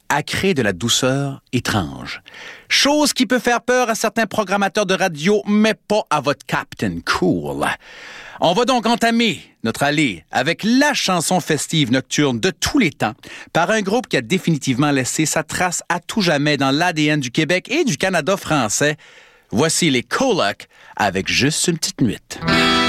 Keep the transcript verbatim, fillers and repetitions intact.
à créer de la douceur étrange. Chose qui peut faire peur à certains programmateurs de radio, mais pas à votre Captain Cool. On va donc entamer notre allée avec la chanson festive nocturne de tous les temps par un groupe qui a définitivement laissé sa trace à tout jamais dans l'A D N du Québec et du Canada français. Voici les Colocs avec Juste une petite nuit.